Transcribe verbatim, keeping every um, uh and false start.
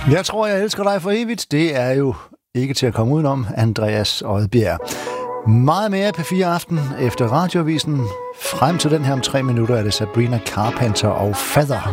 Jeg tror, jeg elsker dig for evigt. Det er jo ikke til at komme udenom, Andreas Odbjerg. Meget mere P fire Aften efter Radioavisen. Frem til den her om tre minutter er det Sabrina Carpenter og Feather.